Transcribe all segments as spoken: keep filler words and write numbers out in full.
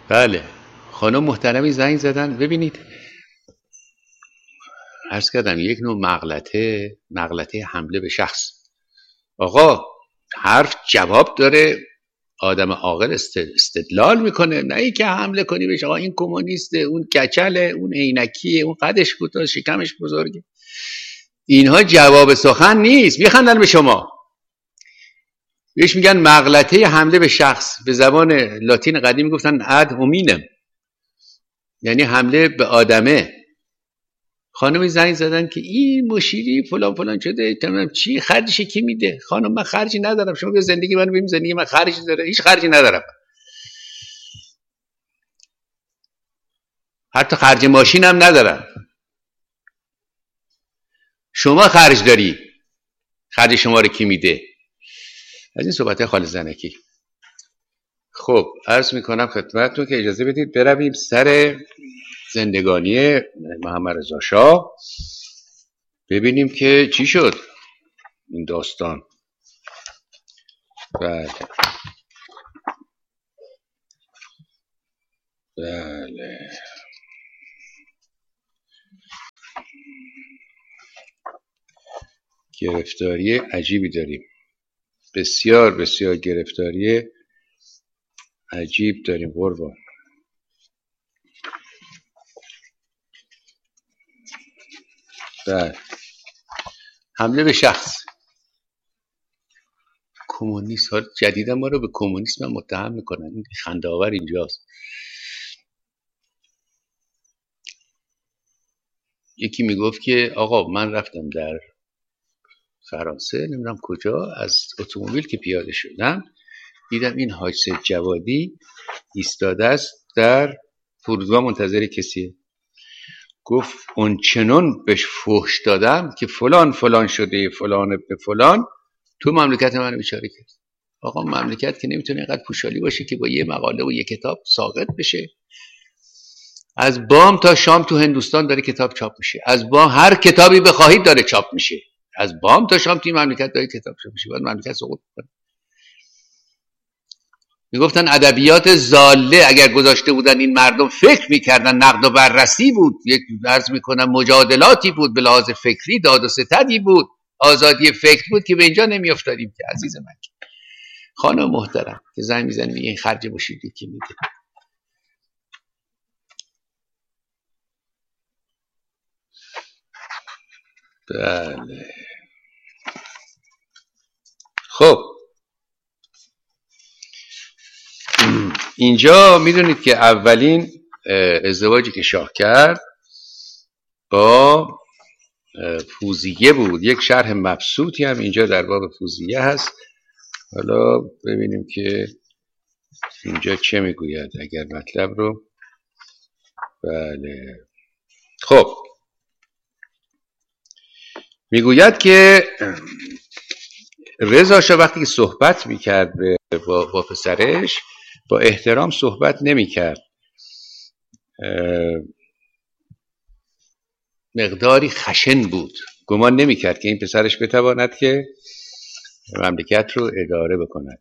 بله، خانم محترمی زنگ زدن. ببینید عرض کردم یک نوع مغلطه مغلطه حمله به شخص. آقا حرف جواب داره، آدم عاقل استدلال میکنه، نه ای که حمله کنی بهش. آقا این کمونیسته، اون کچله، اون عینکیه، اون قدش کوتاه، شکمش بزرگه. اینها جواب سخن نیست. میخندن به شما، بهش میگن مغلطه حمله به شخص. به زبان لاتین قدیم گفتن اد هومینم، یعنی حمله به آدمه. خانمی زنگ زدن که این مشیری فلان فلان شده، تمام چی خرجش کی میده؟ خانم من خرجی ندارم، شما به زندگی من ببین، زندگی من خرجی داره؟ هیچ خرجی ندارم، حتی خرج ماشینم ندارم. شما خرج داری، خرج شما رو کی میده؟ از این صحبت خال زنکی. خب عرض میکنم خدمتتون که اجازه بدید برویم سر زندگانی محمد رضا شاه، ببینیم که چی شد این داستان. بله بله گرفتاری عجیبی داریم، بسیار بسیار گرفتاری عجیب داریم قربان. بله، حمله به شخص. کمونیست ها جدیدا ما رو به کمونیسم متهم میکنن. این خنده آور اینجاست. یکی میگفت که آقا من رفتم در فرانسه، نمیدونم کجا، از اتومبیل که پیاده شدم دیدم این حاج سید جوادی ایستاده است در فرودگاه منتظر کسیه. گفت اون چنون بهش فحش دادم که فلان فلان شده، فلان ابن فلان، تو مملکت منو بیچاره کرد. آقا مملکت که نمیتونه اینقدر پوشالی باشه که با یه مقاله و یه کتاب ساقط بشه. از بام تا شام تو هندوستان داره کتاب چاپ میشه، از بام هر کتابی بخواهید داره چاپ میشه، از بام تا شام توی مملکت داره کتاب چاپ میشه. باید مملکت سقوط کنه. میگفتن ادبیات زاله اگر گذاشته بودن این مردم فکر میکردن، نقد و بررسی بود، یک عرض میکنم مجادلاتی بود، به لحاظ فکری داد و ستدی بود، آزادی فکر بود، که به اینجا نمیافتادیم. که عزیز من، خانم محترم که زنگ میزنی میگه این خرج مشیری کی میده؟ بله خب اینجا میدونید که اولین ازدواجی که شاه کرد با فوزیه بود. یک شرح مبسوطی هم اینجا در باب فوزیه هست. حالا ببینیم که اینجا چه میگوید اگر مطلب رو. بله خب میگوید که رضا شاه وقتی که صحبت میکرد با, با پسرش با احترام صحبت نمیکرد، مقداری خشن بود، گمان نمیکرد که این پسرش بتواند که مملکت رو اداره بکند.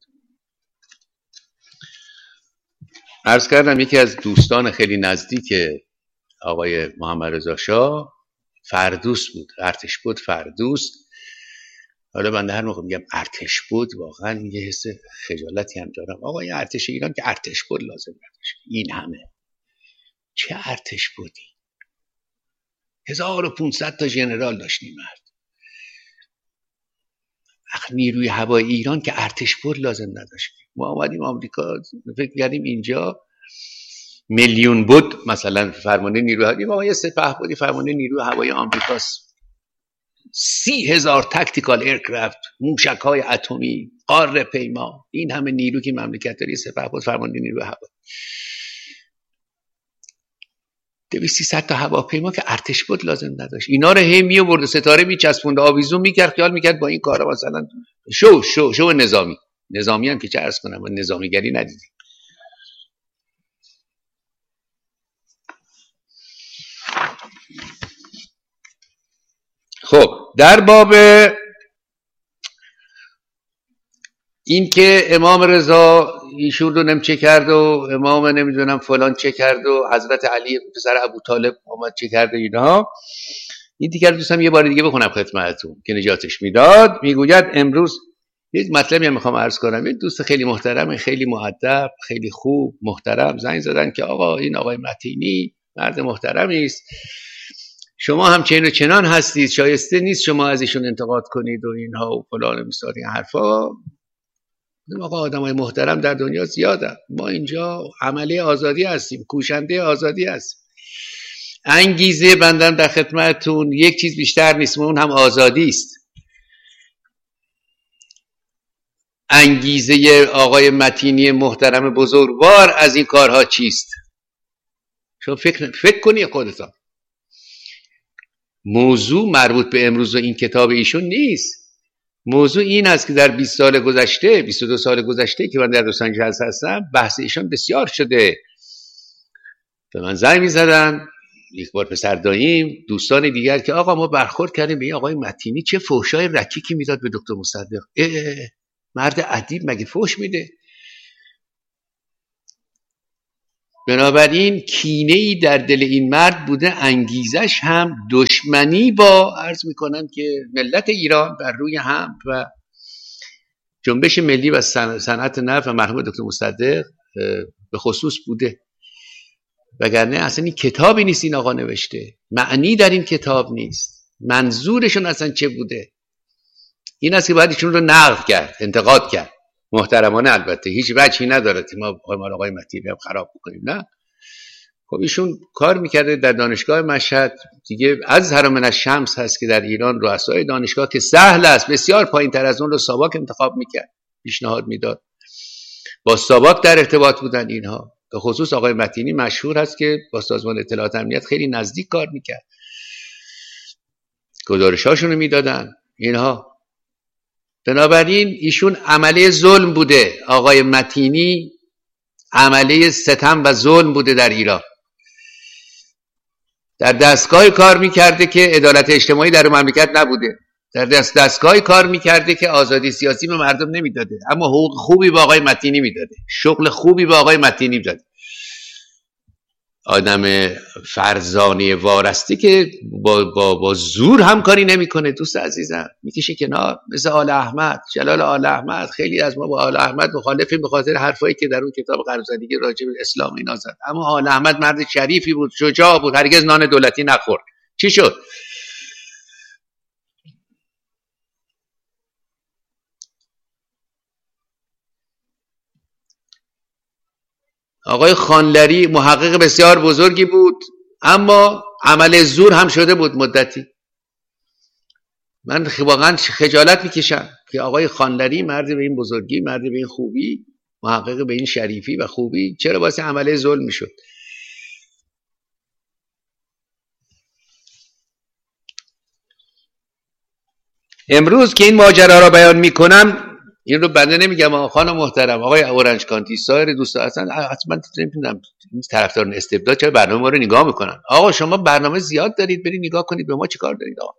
عرض کردم یکی از دوستان خیلی نزدیک آقای محمد رضا شاه فردوس بود، ارتش بود فردوس. حالا من هر موقع میگم ارتش بود واقعا یه حس خجالتی هم دارم. آقا این ارتش ایران که ارتش بود لازم نداشت. این همه چه ارتش بودی؟ هزار و پونصد تا ژنرال داشتیم مرد. نیروی هوایی ایران که ارتش بود لازم نداشت. ما آمدیم آمریکا فکر کردیم اینجا میلیون بود، مثلا فرمانده نیروی هوایی ما یه سپهبدی فرمانده نیروی هوایی آمریکاست، سی هزار تکتیکال ایرکرافت، موشک های اتمی، قاره پیما، این همه نیرو که مملکت داری سپهبد فرمانده نیروی هوایی، دویست سیصد تا هواپیما که ارتش بود لازم نداشت. اینا رو هی می آورد ستاره میچسبوند آویزون میکرد، خیال میکرد با این کارا مثلا شو شو شو نظامی نظامی هم که چه عرض کنم نظامیگری ندیدیم. خب در باب این که امام رضا ایشون رو نم چه کرد و امام نمیدونم فلان چه کرد و حضرت علی پسر ابو طالب آمد چه کرد و اینها، این دیگر دوستم یه بار دیگه بخونم خدمتتون که نجاتش میداد. میگوید امروز یک مطلبی هم میخوام عرض کنم. این دوست خیلی محترم، خیلی مؤدب، خیلی خوب محترم زنگ زدن که آقا این آقای متینی مرد محترمی است، شما هم چین و چنان هستید، شایسته نیست شما از ایشون انتقاد کنید و اینها و فلان و بسار این حرفا. آقا آدمای محترم در دنیا زیادن، ما اینجا عملی آزادی هستیم، کوشنده آزادی هستیم. انگیزه بندم در خدمتتون یک چیز بیشتر نیست، اون هم آزادی است. انگیزه آقای متینی محترم بزرگوار از این کارها چیست؟ شما فکر فکر کنی خودتان. موضوع مربوط به امروز و این کتاب ایشون نیست. موضوع این است که در بیست سال گذشته، بیست و دو سال گذشته که من در دوستان جلسه هستم، بحث ایشون بسیار شده. به من زنگ می‌زدن یک بار پسر داییم، دوستان دیگر که آقا ما برخورد کردیم به این آقای متینی، چه فحشای رکیکی میداد به دکتر مصدق. اه اه مرد ادیب مگه فحش میده؟ بنابراین کینه‌ای در دل این مرد بوده، انگیزش هم دشمنی با عرض میکنم که ملت ایران بر روی هم و جنبش ملی و صنعت نفت و مرحوم دکتر مصدق به خصوص بوده. وگرنه اصلا این کتابی نیست این آقا نوشته، معنی در این کتاب نیست، منظورشون اصلا چه بوده. این است که باید ایشون رو نقد کرد، انتقاد کرد، محترمانه البته، هیچ وجهی نداره که ما آقای متینی هم خراب بکنیم، نه. خب ایشون کار میکرده در دانشگاه مشهد دیگه، از هرمن الشمس هست که در ایران رؤسای دانشگاه که سهل است بسیار پایین تر از اون رو ساواک انتخاب میکرد، پیشنهاد میداد، با ساواک در ارتباط بودن اینها. به خصوص آقای متینی مشهور هست که با سازمان اطلاعات امنیت خیلی نزدیک کار میکرد، گزارشاشون رو میدادن اینها. بنابراین ایشون عمله ظلم بوده، آقای متینی عمله ستم و ظلم بوده در ایران. در دستگاه کار میکرده که عدالت اجتماعی در مملکت نبوده، در دست دستگاه کار میکرده که آزادی سیاسی به مردم نمیداده، اما حقوق خوبی به آقای متینی میداده، شغل خوبی به آقای متینی میداده. آدم فرزانه وارسته که با, با, با زور همکاری نمیکنه دوست عزیزم، میکشه کنار، مثل آل احمد، جلال آل احمد. خیلی از ما با آل احمد مخالفیم به خاطر حرفایی که در اون کتاب قرض‌زدگی راجع به اسلام اینا زد، اما آل احمد مرد شریفی بود، شجاع بود، هرگز نان دولتی نخورد. چی شد؟ آقای خانلری محقق بسیار بزرگی بود، اما عمل زور هم شده بود مدتی. من واقعا خجالت میکشم که آقای خانلری مرد به این بزرگی، مرد به این خوبی، محقق به این شریفی و خوبی، چرا واسه عمل ظلم میشد؟ امروز که این ماجرا را بیان میکنم، این رو بنده نمیگم آقا خانم محترم، آقای اورنج کانتی، سایر دوستا، اصلا حتما نمیدونم این طرفداران استبداد چرا برنامه ما رو نگاه میکنن. آقا شما برنامه زیاد دارید، برید نگاه کنید، به ما چیکار دارید آقا؟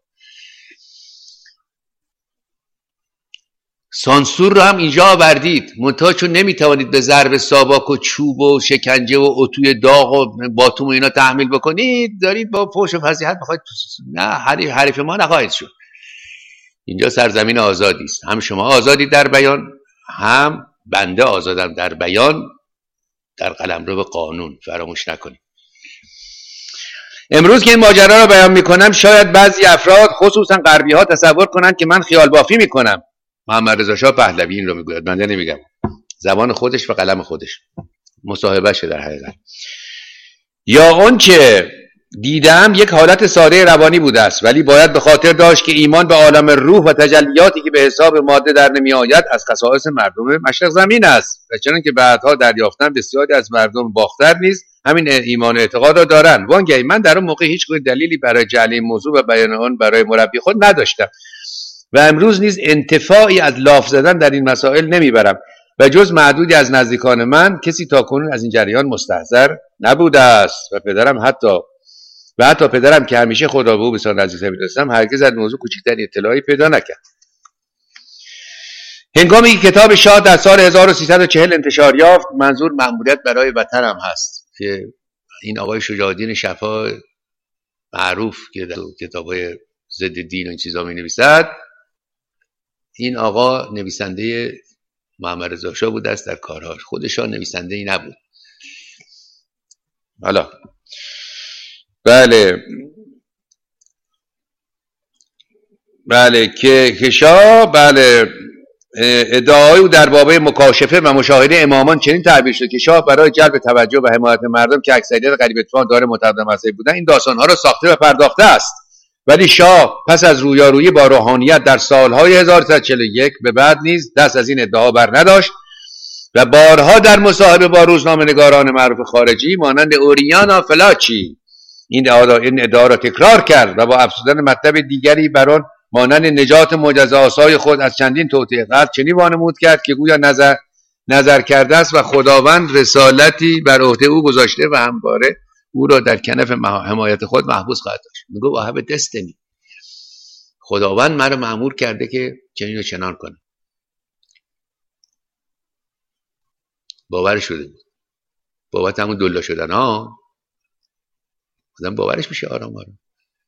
سانسور رو هم اینجا آوردید، منتها چون نمیتوانید به ضرب ساواک و چوب و شکنجه و اتوی داغ و باتوم و اینا تحمیل بکنید، دارید با فحش و فضیحت بخواید. نه، حریف ما نخواهید شد. اینجا سرزمین آزادی است، هم شما آزادی در بیان، هم بنده آزادم در بیان، در قلمرو قانون، فراموش نکنید. امروز که این ماجرا رو بیان میکنم، شاید بعضی افراد خصوصا غربی ها تصور کنند که من خیال بافی میکنم. محمد رضا شاه پهلوی این رو میگوید، بنده نمیگم، زبان خودش و قلم خودش، مصاحبه شه در حقیقت. یا اون که دیدم یک حالت ساده روانی بوده است، ولی باید به خاطر داشت که ایمان به عالم روح و تجلیاتی که به حساب ماده در نمی آید از خصائص مردم مشرق زمین است، و چنانکه بعدها دریافتن بسیاری از مردم باختر نیز همین ایمان و اعتقاد را دارند. وانگهی من در اون موقع هیچ دلیلی برای جعل این موضوع و بیان آن برای مربی خود نداشتم و امروز نیز انتفاعی از لاف زدن در این مسائل نمیبرم و جز معدودی از نزدیکان من کسی تاکنون از این جریان مستحضر نبوده است و پدرم حتی و حتی پدرم که همیشه خدا به او بسیار نزدیک می‌داشتم هرگز از موضوع کوچکترین اطلاعی پیدا نکرد. هنگامی که کتاب شاه در سال هزار و سیصد و چهل انتشار یافت، منظور مأموریت برای وطنم هست که این آقای شجاع الدین شفا معروف که در کتاب‌های ضد دین و این چیزا می نویسد، این آقا نویسنده محمد رضا شاه بود است در کارهاش. خود شاه نویسنده ای نبود. حالا بله بله که که شاه بله ادعای او در باب مکاشفه و مشاهده امامان چنین تعبیر شد که شاه برای جلب توجه و حمایت مردم که اکثریت قریب اتفاق داره متعدد مذهبی بودن این داستانها را ساخته و پرداخته است. ولی شاه پس از رویارویی با روحانیت در سالهای هزار و سیصد و چهل و یک به بعد نیز دست از این ادعا بر نداشت و بارها در مصاحبه با روزنامه‌نگاران معروف خارجی مانند اوریانا فلاچی این ادعا این ادعا را تکرار کرد و با افزودن مطلب دیگری بر آن مانند نجات معجزه‌آسای خود از چندین توطئه قلب چنین وانمود کرد که گویا نظر نظر کرده است و خداوند رسالتی بر عهده او گذاشته و همواره او را در کنف حمایت خود محبوس خواهد داشت. میگه I have a destiny. خداوند مرا مأمور کرده که چنین و چنان کنم. باور شده بود. بابت همون دلا شدن ها آدم باورش میشه آرام آرام.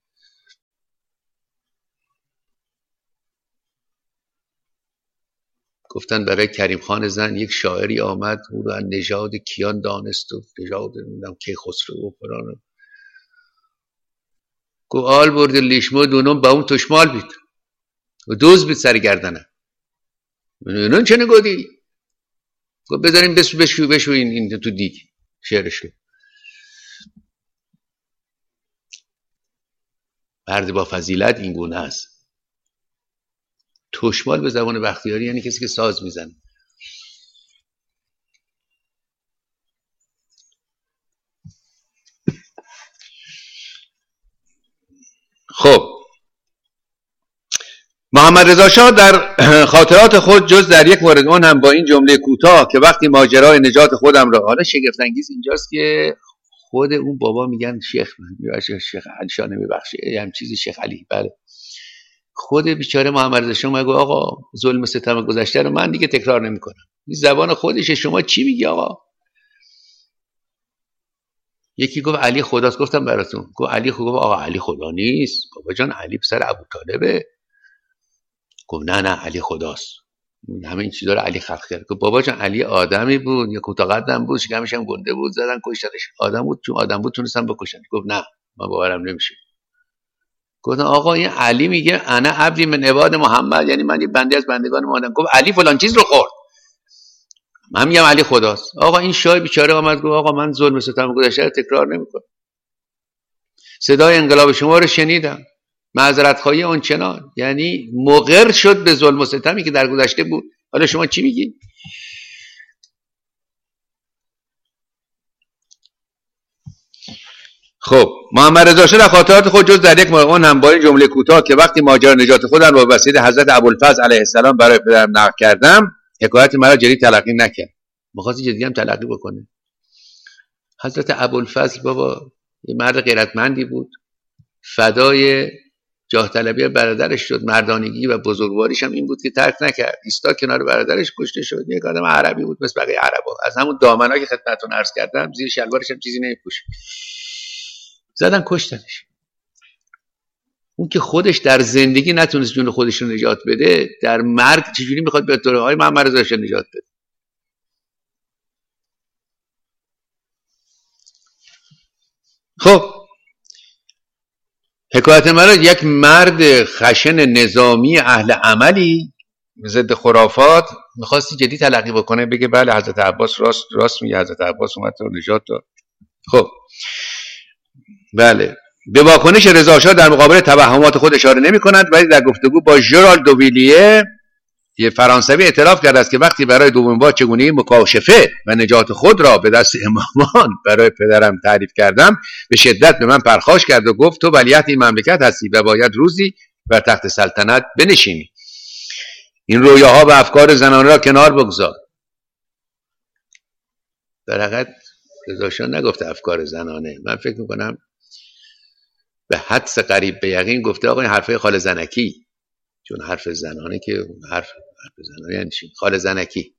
گفتن برای کریم خان زن یک شاعری آمد او را نژاد کیان دانست و نژاد نمیدونم کیخسرو و فلان. گو آل برد لیشمو دونم با اون تشمال بید و دوز بید سر گردنه. اینون چه نگودی؟ گو بذاریم بشو بشو بشو این, این تو دیگ شعرشو. مرد با فضیلت این گونه است. تشمال به زبان بختیاری یعنی کسی که ساز میزنه. خب محمد رضا شاه در خاطرات خود جز در یک مورد اون هم با این جمله کوتاه که وقتی ماجرای نجات خودم را، حالا شگفت انگیز اینجاست که خود اون بابا میگن شیخ من شیخ علی شاه نمیبخشه هم چیزی شیخ علی بله خود بیچاره محمد رضا شاه میگه آقا ظلم ستم گذشته رو من دیگه تکرار نمیکنم. این زبان خودشه. شما چی میگی آقا؟ یکی گفت علی خداست. گفتم براتون گفت علی خدا. گفت آقا علی خدا نیست بابا جان، علی پسر ابوطالبه. گفت نه نه علی خداست. همه این چیزا رو علی خلق کرد. گفت بابا جان علی آدمی بود یا کوتاه قدم بود شکمش هم گنده بود زدن کشتنش. آدم بود چون آدم بود تونستن بکشن. گفت نه من باورم نمیشه. گفتن آقا این علی میگه انا عبدی من عباد محمد، یعنی من یه بنده از بندگان محمدم. گفت علی فلان چیز رو خورد. من میگم علی خداست. آقا این شاه بیچاره آمد گفت آقا من ظلم ستم گذشته رو تکرار نمیکنم. صدای انقلاب شما رو شنیدم. معذرت خواهی اون چنان، یعنی مقر شد به ظلم و ستمی که در گذشته بود. حالا شما چی میگی؟ خب محمد رضا شاه در خاطرات خود جز در یک مورد اون هم با این جمله کوتاه که وقتی ماجرا نجات خودم با وسیله حضرت ابوالفضل علیه السلام برای پدرم نقل کردم حکایت مرا جدی تلقی نکرد. می‌خواست جدی هم تلقی بکنه. حضرت ابوالفضل بابا یه مرد غیرتمندی بود، فدای جاه طلبی برادرش شد. مردانگی و بزرگواریش هم این بود که ترک نکرد. ایستا کنار برادرش کشته شد. یک آدم عربی بود مثل بقیه عربا. از همون دامنایی که خدمتتون عرض کردم زیر شلوارش هم چیزی نمی‌پوشه. زدن کشتنش. اون که خودش در زندگی نتونست جون خودش رو نجات بده، در مرگ چجوری میخواد به طور های محمد رضا شاه نجات بده؟ خب حکایت مرا یک مرد خشن نظامی اهل عملی ضد خرافات میخواستی جدی تلقی بکنه، بگه بله حضرت عباس راست راست میگه، حضرت عباس اومد تو نجات داد. خب بله به واکنش رضا شاه در مقابل توهمات خود اشاره نمی کند، ولی در گفتگو با ژرال دوویلیه یه فرانسوی اعتراف کرده است که وقتی برای دومین بار چگونگی مکاشفه و نجات خود را به دست امامان برای پدرم تعریف کردم به شدت به من پرخاش کرد و گفت تو ولیعهد این مملکت هستی و باید روزی بر تخت سلطنت بنشینی. این رویاها و افکار زنانه را کنار بگذار. در حقیقت رضا شاه نگفته افکار زنانه، من فکر میکنم به حدس قریب به یقین گفته آقا این حرفای خال زنکی، چون حرف زنانه که حرف حرف زنانه یعنی چی؟ خال زنکی.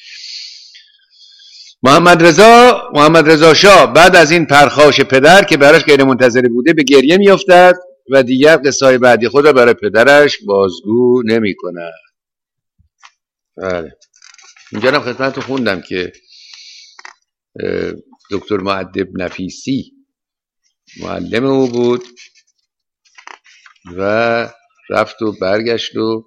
محمد رضا محمد رضا شاه بعد از این پرخاش پدر که براش غیر منتظره بوده به گریه میافتد و دیگر قصه بعدی خود را برای پدرش بازگو نمی کند. بله اینجا هم خدمتتون خوندم که دکتر مؤدب نفیسی معلم او بود و رفت و برگشت و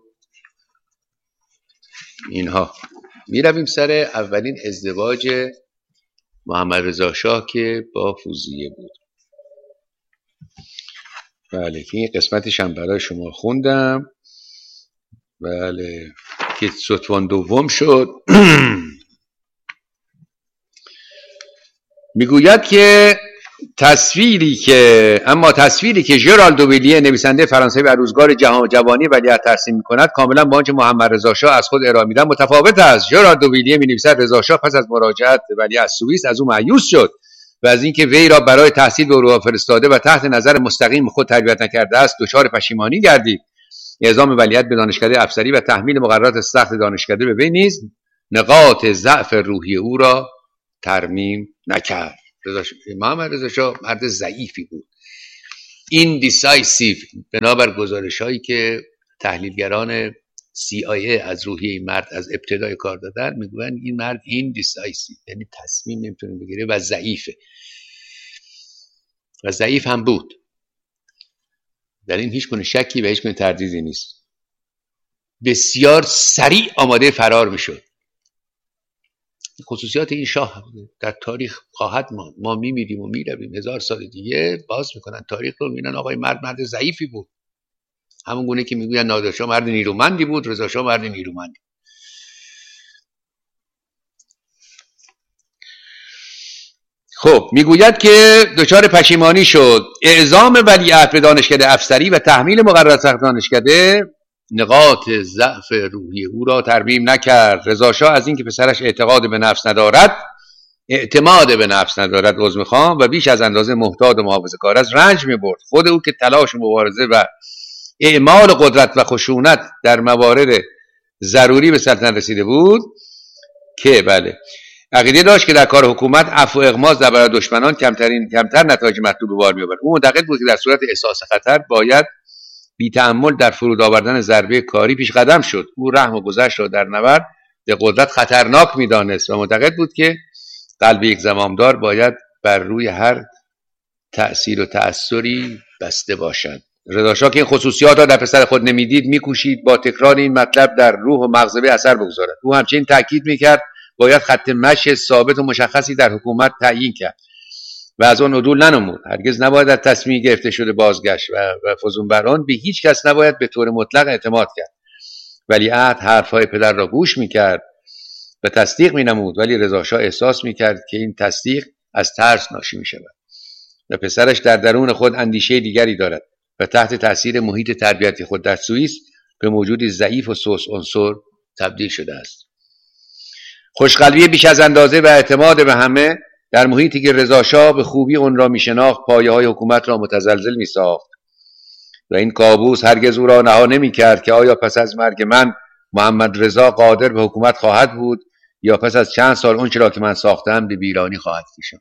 اینها. می رویم سر اولین ازدواج محمد رضا شاه که با فوزیه بود. بله که این قسمتش هم برای شما خوندم. بله که ستوان دوم شد. میگوید که تصویری که اما تصویری که ژرال دوویلیه نویسنده فرانسوی و روزگار جوانی ولیعهد ترسیم می‌کند کاملا با آنچه محمد رضا شاه از خود ارائه می‌دهد متفاوت است. ژرال دوویلیه می‌نویسد رضا شاه پس از مراجعت ولیعهد سوئیس از او مایوس شد و از اینکه وی را برای تحصیل به اروپا فرستاده و تحت نظر مستقیم خود تربیت نکرده است دچار پشیمانی گردید. اعزام ولیعهد به دانشکده افسری و تحمیل مقررات سخت دانشکده به وی نیز نقاط ضعف روحی او را ترمیم نکرد. محمد رضا شاه مرد ضعیفی بود. ایندیسایسیو بنابر گزارش هایی که تحلیلگران سی آی ای از روحیه این مرد از ابتدای کار دادن میگوین این مرد ایندیسایسیو یعنی تصمیم نمیتونه بگیره و ضعیفه و ضعیف هم بود. در این هیچ گونه شکی و هیچ گونه تردیدی نیست. بسیار سریع آماده فرار میشد. خصوصیات این شاه در تاریخ خواهد ماند. ما میمیریم و میرویم هزار سال دیگه باز میکنن تاریخ رو میبینن آقای مرد مرد ضعیفی بود. همون گونه که میگوین نادر شاه مرد نیرومندی بود، رضا شاه مرد نیرومندی. خب میگوید که دچار پشیمانی شد. اعزام ولیعهد به دانشکده افسری و تحمیل مقررات سخت دانشکده نقاط ضعف روحی او را ترمیم نکرد. رضا شاه از اینکه پسرش اعتقاد به نفس ندارد اعتماد به نفس ندارد عذر میخوام و بیش از اندازه محتاط و محافظه‌کار است رنج میبرد. خود او که تلاش و مبارزه و اعمال قدرت و خشونت در موارد ضروری به سلطنت رسیده بود که بله عقیده داشت که در کار حکومت عفو و اغماض در برابر دشمنان کمترین کمتر نتایج مطلوب به بار میآورد. او معتقد بود که در صورت احساس خطر باید بی تأمل در فرود آوردن ضربه کاری پیش قدم شد. او رحم و گذشت را در نبرد به قدرت خطرناک میدانست و معتقد بود که قلب یک زمامدار باید بر روی هر تأثیر و تأثری بسته باشد. رضا شاه که این خصوصیات را در پسر خود نمیدید میکوشید با تکرار این مطلب در روح و مغز وی اثر بگذارد. او همچنین تاکید میکرد باید خط مشی ثابت و مشخصی در حکومت تعیین کرد و از آن عدول ننمود. هرگز نباید از تصمیم گرفته شده بازگشت و, و فزون بر آن به هیچ کس نباید به طور مطلق اعتماد کرد. ولیعهد حرفهای پدر را گوش میکرد و تصدیق مینمود، ولی رضا شاه احساس میکرد که این تصدیق از ترس ناشی میشود و پسرش در درون خود اندیشه دیگری دارد و تحت تاثیر محیط تربیتی خود در سوئیس به موجودی ضعیف و سوس عنصر تبدیل شده است. خوشقلبی بیش از اندازه و اعتماد به همه در محیطی که رضا شاه به خوبی اون را میشناخت پایه‌های حکومت را متزلزل میساخت و این کابوس هرگز او را رها نمی‌کرد که آیا پس از مرگ من محمد رضا قادر به حکومت خواهد بود یا پس از چند سال اون چرا که من ساختم به ویرانی خواهد کشید.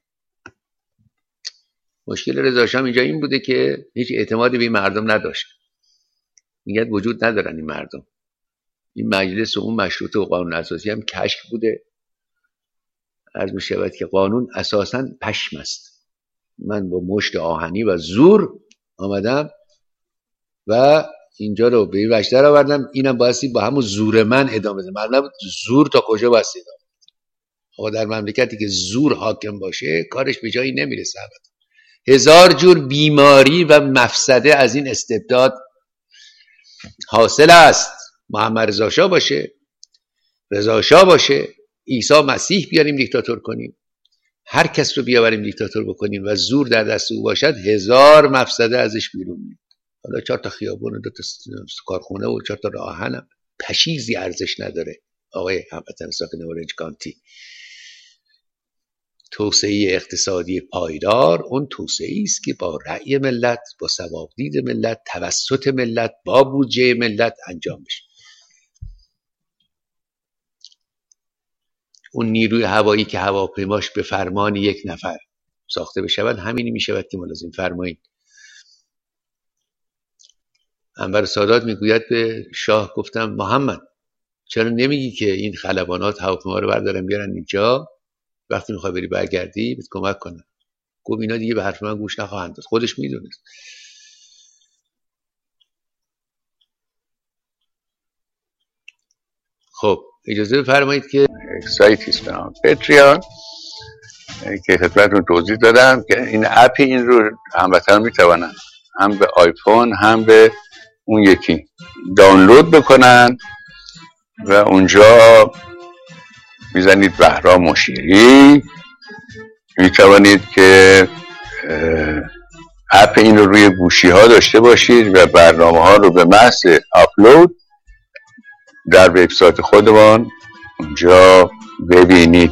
مشکل رضا شاه اینجا این بوده که هیچ اعتمادی به این مردم نداشت. میگه وجود ندارن این مردم. این مجلس و اون مشروطه و قانون اساسی هم کشف بوده. عرض می شود که قانون اساساً پشم است. من با مشت آهنی و زور آمدم و اینجا رو به این وجه در آوردم. اینم بایستی با همون زور من ادامه بده. معلومه زور تا کجا بایستی ادامه بده. آقا در مملکتی که زور حاکم باشه کارش به جایی نمیرسه. هزار جور بیماری و مفسده از این استبداد حاصل است. محمد رضا شاه باشه، رضا شاه باشه، عیسی مسیح بیاریم دیکتاتور کنیم، هر کس رو بیاوریم دیکتاتور بکنیم و زور در دست او باشد، هزار مفسده ازش بیرون میاد. حالا چهار تا خیابون و دو تا کارخونه و چهار تا راه آهن پشیزی ارزش نداره. آقای هموطن ساکن اورنج کانتی توسعه اقتصادی پایدار اون توسعه است که با رأی ملت، با ثوابدید ملت، توسط ملت، با بودجه ملت انجام بشه. اون نیروی هوایی که هواپیماش به فرمان یک نفر ساخته بشود همینی میشود که ملازم فرمایید. انور سادات میگوید به شاه گفتم محمد چرا نمیگی که این خلبانات هواپیما رو بردارن بیارن اینجا، وقتی میخوای بری برگردی بهت کمک کنن. گفت اینا دیگه به حرف من گوش نخواهند داد. خودش میدونست. خب اجازه بفرمایید که سایتی است به نام پتریان که خدمتتون توضیح دادم که این اپ این رو هموطنان میتوانن هم به آیفون هم به اون یکی دانلود بکنن و اونجا میزنید بهرام مشیری، میتوانید که اپ این رو روی گوشی ها داشته باشید و برنامه ها رو به محض آپلود در وبسایت خودمان اونجا ببینید.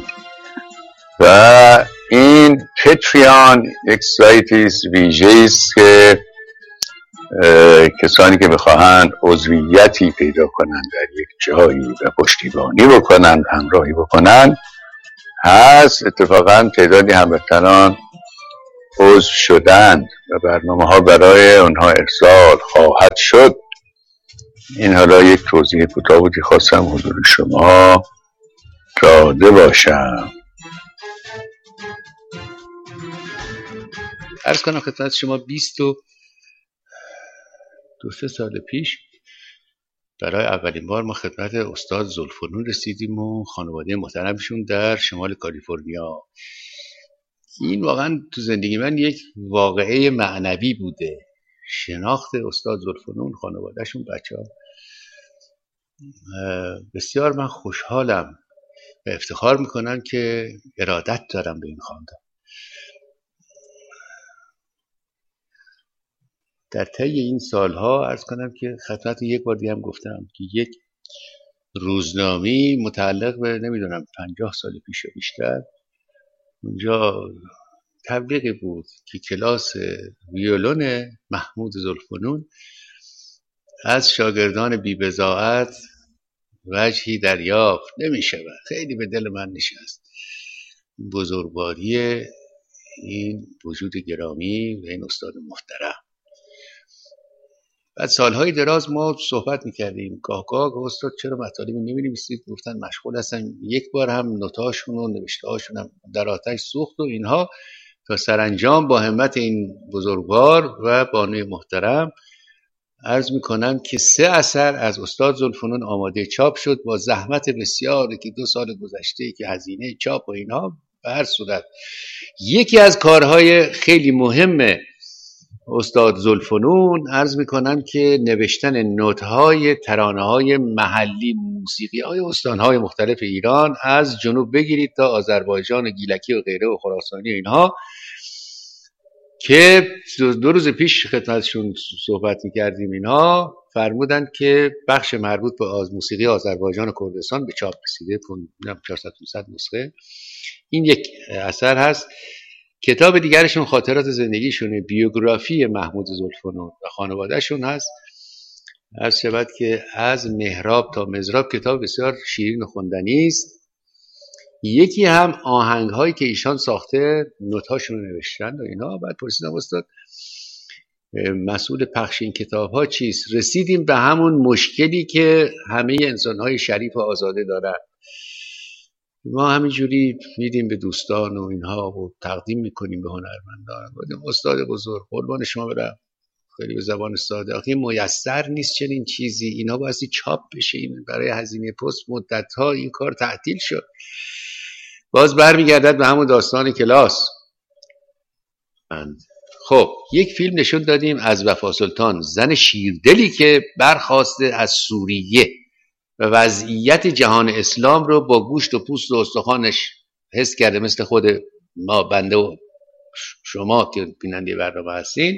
و این پتریان یک سایتی ویژه است که کسانی که بخواهند عضویتی پیدا کنند در یک جایی و پشتیبانی بکنند، همراهی بکنند هست. اتفاقا تعدادی هموطنان عضو شدند و برنامه ها برای اونها ارسال خواهد شد. این حالا یک توضیح کوتاه بودی خواستم حضور شما داده باشم. عرض کنم خدمت شما بیست و دو سه سال پیش برای اولین بار ما خدمت استاد ذوالفنون رسیدیم و خانواده محترمشون در شمال کالیفرنیا. این واقعا تو زندگی من یک واقعه معنوی بوده. شناخت استاد ذوالفنون، خانوادهشون، بچه ها، بسیار من خوشحالم و افتخار میکنم که ارادت دارم به این خاندان. در طی این سالها عرض کنم که خدمت یک بار دیگه هم گفتم که یک روزنامه‌ای متعلق به نمیدونم پنجاه سال پیش و بیشتر اونجا تبلیغی بود که کلاس ویولون محمود ذوالفنون از شاگردان بی‌بضاعت وجهی دریافت نمی‌شود. خیلی به دل من نشست بزرگواری این وجود گرامی و این استاد محترم. بعد سالهای دراز ما صحبت میکردیم، گاه گاه استاد چرا مطالبی نمی‌نویسید؟ گفتن مشغول هستن. یک بار هم نوتاشون و نوشته‌هاشون هم در آتش سوخت و اینها، تا سرانجام با همت این بزرگوار و بانوی محترم عرض میکنم که سه اثر از استاد ذوالفنون آماده چاپ شد با زحمت بسیاری که دو سال گذشته که هزینه چاپ و اینها. به هر صورت یکی از کارهای خیلی مهم استاد ذوالفنون عرض میکنم که نوشتن نوت‌های ترانه‌های محلی، موسیقی‌های استان‌های مختلف ایران از جنوب بگیرید تا آذربایجان و گیلکی و غیره و خراسانی و اینها، که دو روز پیش خدمتشون صحبت میکردیم. اینها فرمودند که بخش مربوط به آز موسیقی آذربایجان و کردستان به چاپ رسیده، چهارصد پانصد نسخه. این یک اثر هست. کتاب دیگرشون خاطرات زندگیشونه، بیوگرافی محمود ذوالفنون و خانوادهشون هست. عرض شود که از محراب تا مزراب کتاب بسیار شیرین و خوندنی است. یکی هم آهنگ هایی که ایشان ساخته نوتاشون رو نوشتن و اینا. بعد پرسیدم استاد مسئول پخش این کتاب ها چیست؟ رسیدیم به همون مشکلی که همه انسان های شریف و آزاده دارن. ما همینجوری میدیم به دوستان و اینها و تقدیم میکنیم به هنرمندان. بودیم استاد بزرگ قربان شما برم، خیلی به زبان ساده آخه میسر نیست چنین چیزی. اینا بایستی چاپ بشه. این برای هزینه پست مدت ها این کار تعطیل شد. باز برمیگردد به همون داستان کلاس. خب یک فیلم نشون دادیم از وفا سلطان، زن شیردلی که برخاسته از سوریه و وضعیت جهان اسلام رو با گوشت و پوست و استخوانش حس کرده، مثل خود ما بنده و شما که بیننده برنامه هستین.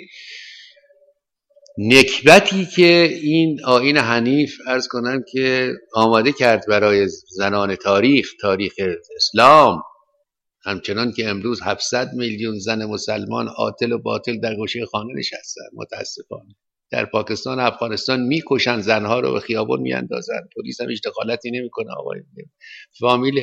نکبتی که این آیین حنیف عرض کنم که آماده کرد برای زنان تاریخ، تاریخ اسلام، همچنان که امروز هفتصد میلیون زن مسلمان عاطل و باطل در گوشه خانه نشستن. متاسفانه در پاکستان و افغانستان میکشن زنها رو، به خیابون میاندازن، پلیس هم هیچ دخالتی نمیکنه. آقای فامیل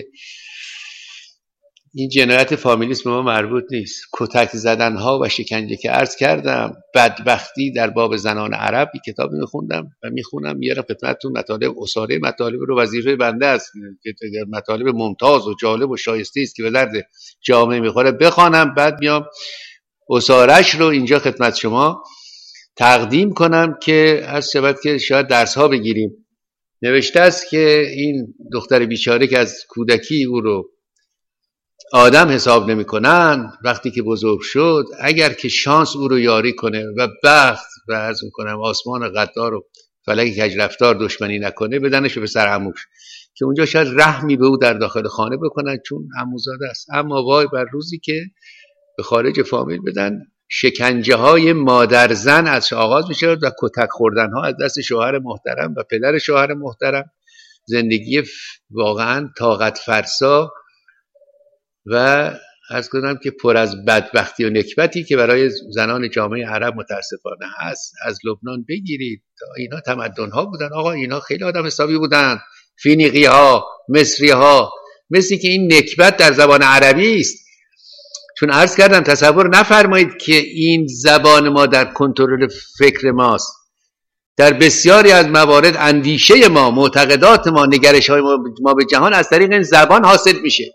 این جنایت فامیلیسم به ما مربوط نیست. کتک زدن ها و شکنجه که عرض کردم، بدبختی در باب زنان عرب کتابی میخوندم و میخونم، میارم خدمتتون. مطالب اساره مطالب رو وظیفه بنده است که مطالب ممتاز و جالب و شایسته است که به درد جامعه میخوره بخوانم، بعد میام اسارش رو اینجا خدمت شما تقدیم کنم که از شبت که شاید درس ها بگیریم. نوشته است که این دختر بیچاره که از کودکی او رو آدم حساب نمی کنن، وقتی که بزرگ شد اگر که شانس او رو یاری کنه و بخت و از میکنم آسمان قدار و فلک کج رفتار دشمنی نکنه، بدنش به سر عموش که اونجا شاید رحمی به او در داخل خانه بکنن چون عموزاده است. اما وای بر روزی که به خارج فامیل بدن، شکنجه های مادر زن از آغاز میشه و کتک خوردن ها از دست شوهر محترم و پدر شوهر محترم. زندگی واقعا طاقت فرسا و عرض کنم که پر از بدبختی و نکبتی که برای زنان جامعه عرب متاسفانه هست. از لبنان بگیرید تا اینا تمدن ها بودن. آقا اینا خیلی آدم حسابی بودن، فینیقی ها، مصری ها. مثل که این نکبت در زبان عربی است. چون عرض کردم تصور نفرمایید که این زبان ما در کنترل فکر ماست. در بسیاری از موارد اندیشه ما، معتقدات ما، نگرش های ما به جهان از طریق این زبان حاصل میشه.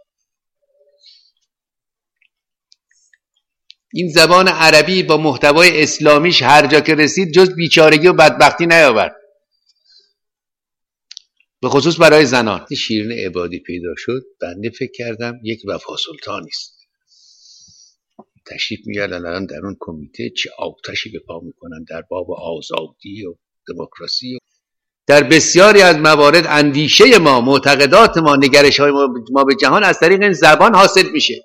این زبان عربی با محتوای اسلامیش هر جا که رسید جز بیچارگی و بدبختی نیاورد، به خصوص برای زنان. شیرین عبادی پیدا شد، بنده فکر کردم یک وفا سلطانی است. تشریف میارن الان در اون کمیته چه آتشی به پا میکنن در باب آزادی و دموکراسی و در بسیاری از موارد اندیشه ما، معتقدات ما، نگرش های ما به جهان از طریق این زبان حاصل میشه.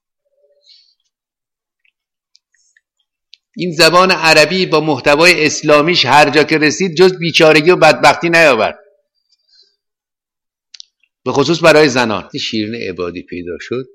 این زبان عربی با محتوای اسلامیش هر جا که رسید جز بیچارگی و بدبختی نیاورد، به خصوص برای زنان. شیرین عبادی پیدا شد،